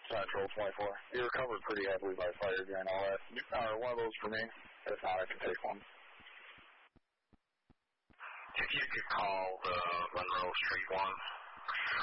Central 24. You were covered pretty heavily by fire during all that. One of those for me. If not, I can take one. If you could call the Monroe Street one.